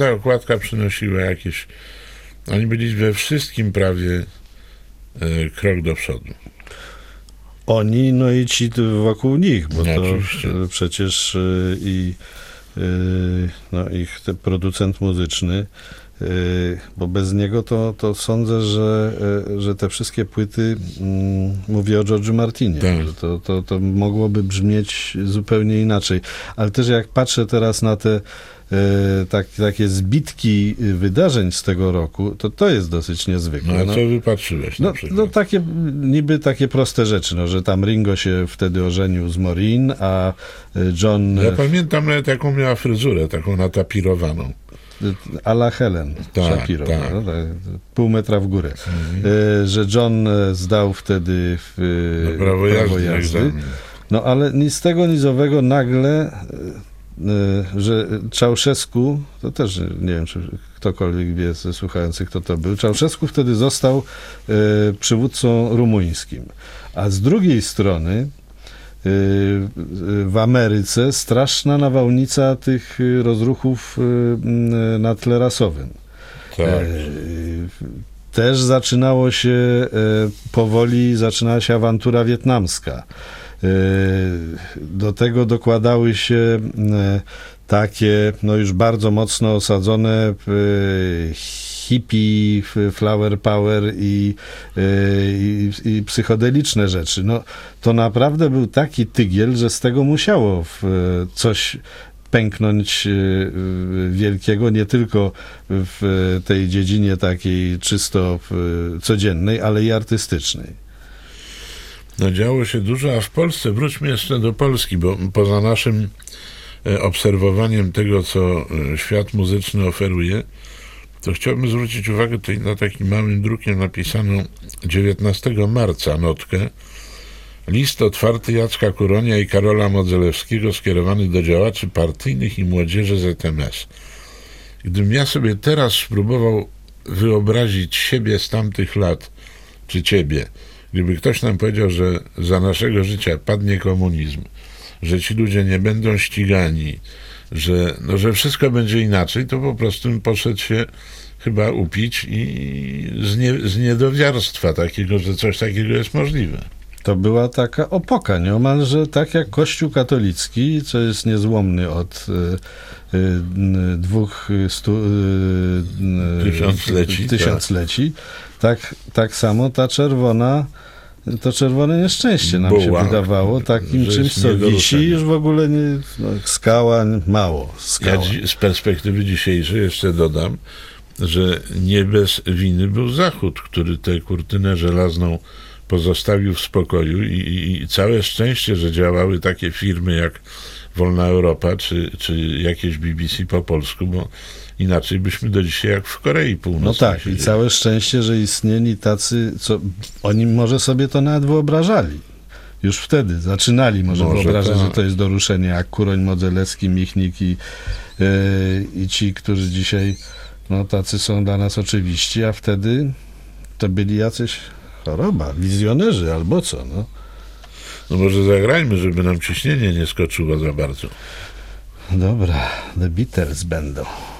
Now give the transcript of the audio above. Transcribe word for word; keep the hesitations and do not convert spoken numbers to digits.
Ta okładka przynosiła jakieś... Oni byli we wszystkim prawie e, krok do przodu. Oni, no i ci wokół nich, bo No, to oczywiście. przecież y, i y, no, ich te producent muzyczny, y, bo bez niego to, to sądzę, że, y, że te wszystkie płyty, mm, mówię o George'u Martinie, Tak. że to, to, to mogłoby brzmieć zupełnie inaczej. Ale też jak patrzę teraz na te y, tak, takie zbitki wydarzeń z tego roku, to to jest dosyć niezwykłe. No a No, co wypatrzyłeś na no, przykład? no takie, niby takie proste rzeczy, no, że tam Ringo się wtedy ożenił z Maureen, a y, John Ja y, pamiętam nawet jaką miała fryzurę, taką natapirowaną. a la Helen Tak, Shapiro, tak. no, tak, pół metra w górę. Y, że John y, zdał wtedy w, y, No, prawo jazdy, egzamin. No ale nic z tego nizowego nagle, y, y, że Ceausescu, to też nie wiem, czy ktokolwiek wie ze słuchających, kto to był, Ceausescu wtedy został y, przywódcą rumuńskim. A z drugiej strony y, y, w Ameryce straszna nawałnica tych y, rozruchów y, y, na tle rasowym. Tak. E, Też zaczynało się e, powoli, zaczynała się awantura wietnamska. E, Do tego dokładały się e, takie, no już bardzo mocno osadzone e, hippie, f- flower power i, e, i, i psychodeliczne rzeczy. No, to naprawdę był taki tygiel, że z tego musiało w, coś pęknąć y, wielkiego, nie tylko w tej dziedzinie takiej czysto y, codziennej, ale i artystycznej. No działo się dużo, a w Polsce, wróćmy jeszcze do Polski, bo poza naszym e, obserwowaniem tego, co e, świat muzyczny oferuje, to chciałbym zwrócić uwagę tutaj na takim małym drukiem napisaną dziewiętnastego marca notkę. List otwarty Jacka Kuronia i Karola Modzelewskiego skierowany do działaczy partyjnych i młodzieży Z M S. Gdybym ja sobie teraz spróbował wyobrazić siebie z tamtych lat, czy ciebie, gdyby ktoś nam powiedział, że za naszego życia padnie komunizm, że ci ludzie nie będą ścigani, że, no, że wszystko będzie inaczej, to po prostu bym poszedł się chyba upić i z, nie, z niedowiarstwa takiego, że coś takiego jest możliwe. To była taka opoka, nieomalże tak jak Kościół katolicki, co jest niezłomny od y, y, dwóch stu, y, Tysiącleci, tysiącleci. Tak, tak samo ta czerwona, to czerwone nieszczęście nam Buła, się wydawało takim że czymś, jest co nie do wisi, ruszenia. już w ogóle nie, no, skała, mało Ja skała. dzi- z perspektywy dzisiejszej jeszcze dodam, że nie bez winy był Zachód, który tę kurtynę żelazną pozostawił w spokoju i, i, i całe szczęście, że działały takie firmy jak Wolna Europa, czy, czy jakieś B B C po polsku, bo inaczej byśmy do dzisiaj jak w Korei Północnej. No tak, i siedzieli. całe szczęście, że istnieli tacy, co oni może sobie to nawet wyobrażali. Już wtedy zaczynali może, Może wyobrażać, tak. że to jest do ruszenia, jak Kuroń, Modzelewski, Michnik i, yy, i ci, którzy dzisiaj, no tacy są dla nas oczywiści, a wtedy to byli jacyś choroba, wizjonerzy albo co, no. No może zagrajmy, żeby nam ciśnienie nie skoczyło za bardzo. Dobra, The Beatles będą.